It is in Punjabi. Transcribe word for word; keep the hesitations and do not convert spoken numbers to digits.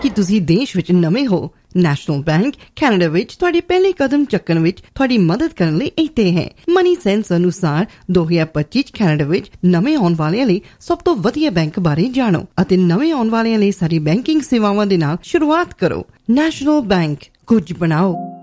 ਕਿ ਤੁਸੀਂ ਦੇਸ਼ ਵਿੱਚ ਨਵੇਂ ਹੋ। ਨੈਸ਼ਨਲ ਬੈਂਕ ਕੈਨੇਡਾ ਵਿੱਚ ਤੁਹਾਡੇ ਪਹਿਲੇ ਕਦਮ ਚੱਕਣ ਵਿੱਚ ਤੁਹਾਡੀ ਮਦਦ ਕਰਨ ਲਈ ਇੱਥੇ ਹੈ। ਮਨੀ ਸੈਂਸ ਅਨੁਸਾਰ ਦੋ ਹਜ਼ਾਰ ਪੱਚੀ ਚ ਕੈਨੇਡਾ ਵਿੱਚ ਨਵੇਂ ਆਉਣ ਵਾਲਿਆਂ ਲਈ ਸਭ ਤੋਂ ਵਧੀਆ ਬੈਂਕ ਬਾਰੇ ਜਾਣੋ ਅਤੇ ਨਵੇਂ ਆਉਣ ਵਾਲਿਆਂ ਲਈ ਸਾਡੀ ਬੈਂਕਿੰਗ ਸੇਵਾਵਾਂ ਦੇ ਨਾਲ ਸ਼ੁਰੂਆਤ ਕਰੋ। ਨੈਸ਼ਨਲ ਬੈਂਕ, ਕੁਝ ਬਣਾਓ।